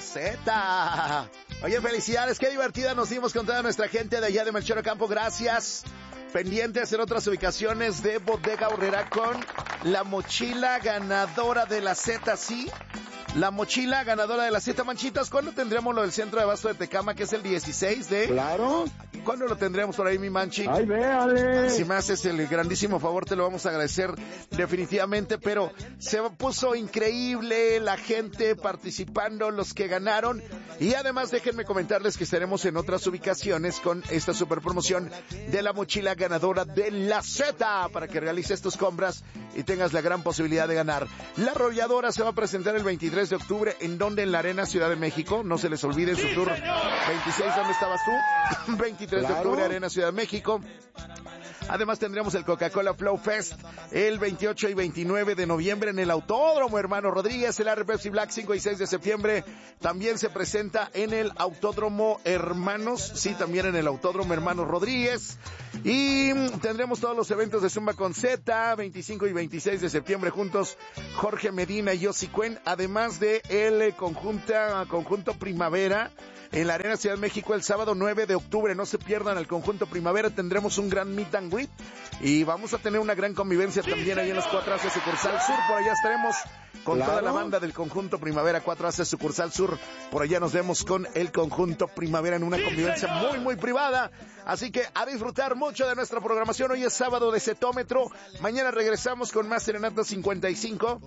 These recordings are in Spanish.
Z. Oye, felicidades, qué divertida nos dimos con toda nuestra gente de allá de Melchor Ocampo, gracias. Pendientes en otras ubicaciones de Bodega Aurrera con la mochila ganadora de la Z, ¿sí? La mochila ganadora de la Z, Manchitas. ¿Cuándo tendremos lo del centro de abasto de Tecama, que es el 16 de...? Claro. ¿Cuándo lo tendremos por ahí, mi Manchi? ¡Ay, véale! Si me haces el grandísimo favor, te lo vamos a agradecer definitivamente, pero se puso increíble la gente participando, los que ganaron, y además déjenme comentarles que estaremos en otras ubicaciones con esta super promoción de la mochila ganadora de la Z, para que realices tus compras y tengas la gran posibilidad de ganar. La Arrolladora se va a presentar el 23 de octubre, ¿en dónde? En la Arena Ciudad de México, no se les olvide su tour. 26, ¿dónde estabas tú? 23 de octubre, Arena Ciudad de México. Además tendremos el Coca-Cola Flow Fest el 28 y 29 de noviembre en el Autódromo Hermano Rodríguez. El AR Pepsi Black 5 y 6 de septiembre también se presenta en el Autódromo Hermanos, sí, también en el Autódromo Hermanos Rodríguez. Y tendremos todos los eventos de Zumba con Z, 25 y 26 de septiembre juntos, Jorge Medina y Yossi Cuen, además de el conjunto Primavera en la Arena Ciudad de México el sábado 9 de octubre. No se pierdan el conjunto Primavera, tendremos un gran meet and greet y vamos a tener una gran convivencia también ahí en los 4AC Sucursal Sur. Por allá estaremos con toda la banda del conjunto Primavera 4AC Sucursal Sur. Por allá nos vemos con el conjunto Primavera en una convivencia muy, muy privada. Así que a disfrutar mucho de nuestra programación. Hoy es sábado de Zetómetro. Mañana regresamos con más Serenata 55,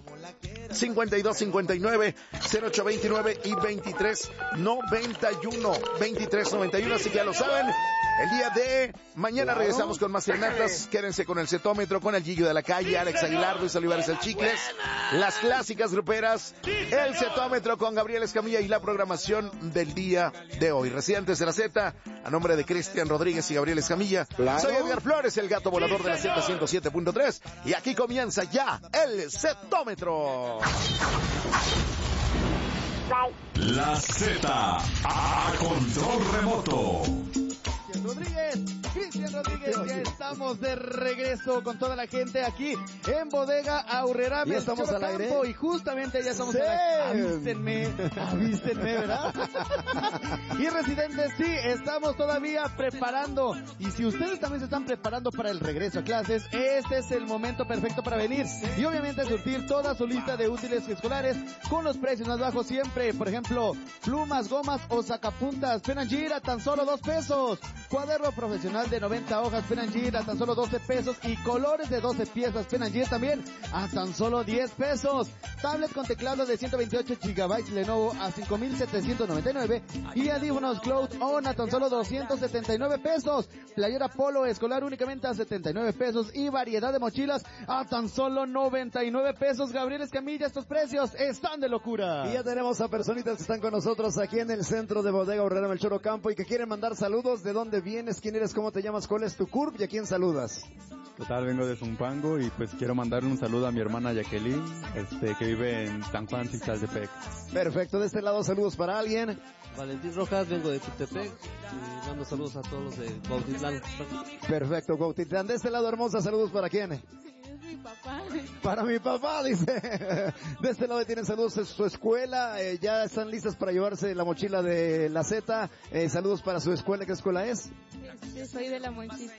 52, 59, 08, 29 y 23, 91, 23, 91. Así que ya lo saben. El día de mañana regresamos con más serenatas. Quédense con el Zetómetro, con el Gillo de la Calle, Alex Aguilar, Luis Olivares el Chicles, las clásicas gruperas, el Zetómetro con Gabriel Escamilla y la programación del día de hoy. Residentes de la Z, a nombre de Cristian Rodríguez y Gabriel Escamilla, soy Edgar Flores, el gato volador de la Z 107.3, y aquí comienza ya el Zetómetro. La Z a control remoto. Cristian Rodríguez, ya estamos de regreso con toda la gente aquí en Bodega Aurrera. Ya estamos al aire. Y justamente ya estamos al aire. Avístenme, ¿verdad? Y residentes, sí, estamos todavía preparando. Y si ustedes también se están preparando para el regreso a clases, este es el momento perfecto para venir. Y obviamente surtir toda su lista de útiles escolares con los precios más bajos siempre. Por ejemplo, plumas, gomas o sacapuntas. Penangir a tan solo 2 pesos. Cuaderno profesional de 90 hojas Penangir a tan solo 12 pesos y colores de 12 piezas Penangir también a tan solo 10 pesos. Tablet con teclado de 128 GB Lenovo a 5,799 y audífonos Cloud On a tan solo 279 pesos. Playera polo escolar únicamente a 79 pesos y variedad de mochilas a tan solo 99 pesos. Gabriel Escamilla, estos precios están de locura. Y ya tenemos a personitas que están con nosotros aquí en el centro de Bodega Aurrera Melchor Ocampo y que quieren mandar saludos. ¿De dónde vienes? ¿Quién eres? ¿Cómo te llamas? ¿Cuál es tu CURP? ¿Y a quién saludas? ¿Qué tal? Vengo de Zumpango y pues quiero mandarle un saludo a mi hermana Jacqueline, que vive en San Juan, Cixtepec. Perfecto, de este lado saludos para alguien. Valentín Rojas, vengo de Tutepec y mando saludos a todos los de Cuautitlán. Perfecto, Cuautitlán. De este lado hermosa, saludos para quién. Mi papá. Para mi papá, dice. De este lado tienen saludos en su escuela. Ya están listas para llevarse la mochila de la Z. Saludos para su escuela. ¿Qué escuela es? Soy de la Monchis.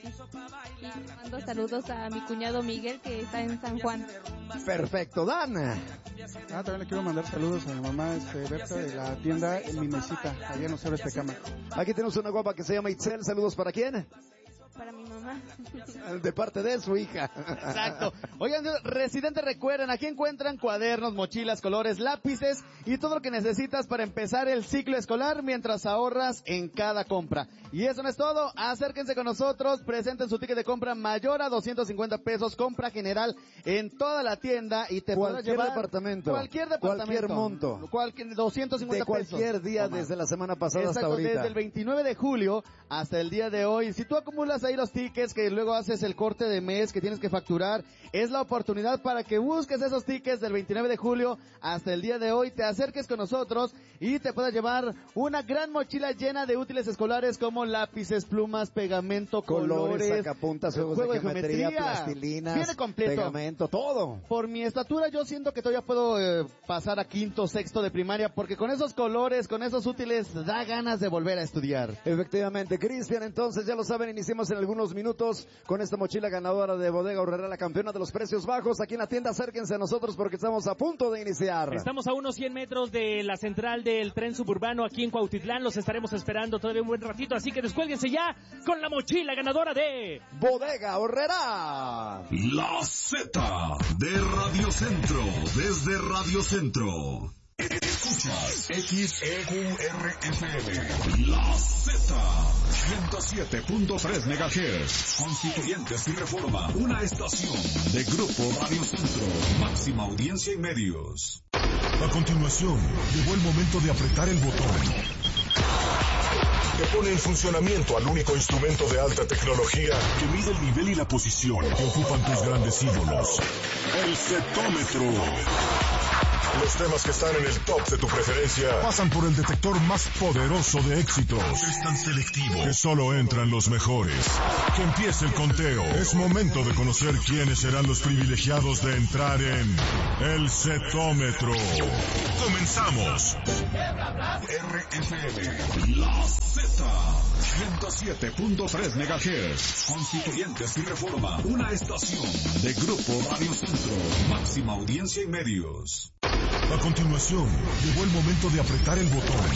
Y mando saludos a mi cuñado Miguel, que está en San Juan. Perfecto, Dan. También le quiero mandar saludos a mi mamá, Berta, de la tienda Mi Mesita, allá en los Héroes de Tecama. Aquí tenemos una guapa que se llama Itzel. Saludos para quién. Para mi mamá. De parte de su hija. Exacto. Oigan, residentes, recuerden, aquí encuentran cuadernos, mochilas, colores, lápices y todo lo que necesitas para empezar el ciclo escolar mientras ahorras en cada compra. Y eso no es todo. Acérquense con nosotros, presenten su ticket de compra mayor a 250 pesos, compra general en toda la tienda y te podrás llevar cualquier monto, 250 de cualquier pesos. día desde la semana pasada hasta ahorita. Desde el 29 de julio hasta el día de hoy. Si tú acumulas ahí los tickets, que luego haces el corte de mes, que tienes que facturar, es la oportunidad para que busques esos tickets del 29 de julio hasta el día de hoy, te acerques con nosotros y te puedas llevar una gran mochila llena de útiles escolares como lápices, plumas, pegamento, colores, sacapuntas, juegos de geometría, plastilinas, viene completo, pegamento, todo. Por mi estatura yo siento que todavía puedo pasar a quinto, sexto de primaria, porque con esos colores, con esos útiles, da ganas de volver a estudiar. Efectivamente, Cristian, entonces ya lo saben, iniciamos en algunos minutos con esta mochila ganadora de Bodega Aurrerá, la campeona de los precios bajos. Aquí en la tienda, acérquense a nosotros porque estamos a punto de iniciar. Estamos a unos 100 metros de la central del tren suburbano aquí en Cuautitlán. Los estaremos esperando todavía un buen ratito, así que descuélguense ya con la mochila ganadora de Bodega Aurrerá. La Z de Radio Centro, desde Radio Centro. Escuchas XEURFM, La Z, 107.3 MHz, Constituyentes y Reforma, una estación de Grupo Radio Centro, máxima audiencia y medios. A continuación, llegó el momento de apretar el botón que pone en funcionamiento al único instrumento de alta tecnología que mide el nivel y la posición que ocupan tus grandes ídolos, el cetómetro. Los temas que están en el top de tu preferencia pasan por el detector más poderoso de éxitos. Es tan selectivo que solo entran los mejores. Que empiece el conteo. Es momento de conocer quiénes serán los privilegiados de entrar en el cetómetro. Comenzamos. RFM, La Z, 107.3 MHz, Constituyentes y Reforma, una estación de Grupo Radio Centro, máxima audiencia y medios. A continuación, llegó el momento de apretar el botón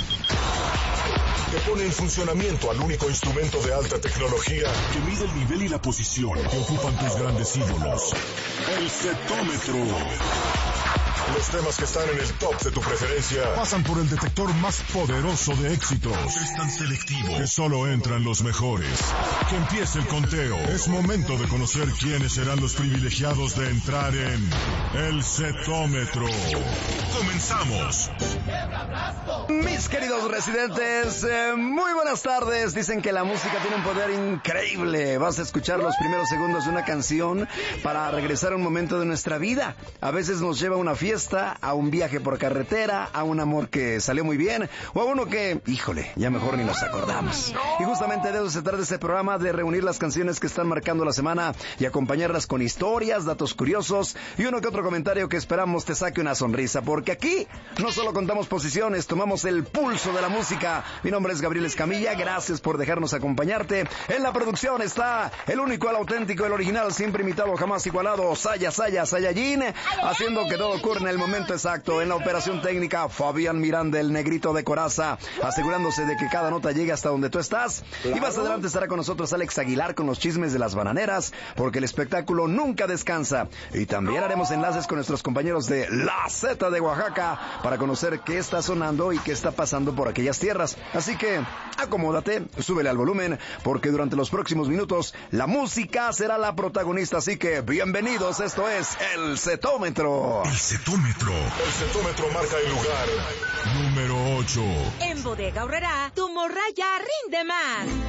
que pone en funcionamiento al único instrumento de alta tecnología que mide el nivel y la posición que ocupan tus grandes ídolos, el cetómetro. Los temas que están en el top de tu preferencia pasan por el detector más poderoso de éxitos. Es tan selectivo que solo entran los mejores. Que empiece el conteo. Es momento de conocer quiénes serán los privilegiados de entrar en el cetómetro. Comenzamos. Mis queridos residentes, muy buenas tardes. Dicen que la música tiene un poder increíble. Vas a escuchar los primeros segundos de una canción para regresar a un momento de nuestra vida. A veces nos lleva a una fiesta, a un viaje por carretera, a un amor que salió muy bien, o a uno que, híjole, ya mejor ni nos acordamos. Y justamente de eso se trata este programa, de reunir las canciones que están marcando la semana y acompañarlas con historias, datos curiosos y uno que otro comentario que esperamos te saque una sonrisa, porque aquí no solo contamos posiciones, tomamos el pulso de la música. Mi nombre es Gabriel Escamilla, gracias por dejarnos acompañarte. En la producción está el único, el auténtico, el original, siempre imitado, jamás igualado, Sayajin, haciendo que todo ocurra en el momento exacto. En la operación técnica, Fabián Miranda, el negrito de coraza, asegurándose de que cada nota llegue hasta donde tú estás. Claro. Y más adelante estará con nosotros Alex Aguilar con los chismes de las bananeras, porque el espectáculo nunca descansa. Y también haremos enlaces con nuestros compañeros de La Z de Oaxaca para conocer qué está sonando y qué está pasando por aquellas tierras. Así que acomódate, súbele al volumen, porque durante los próximos minutos la música será la protagonista. Así que bienvenidos, esto es el cetómetro. El cetómetro marca el lugar número 8. En Bodega Aurrerá, tu morralla rinde más.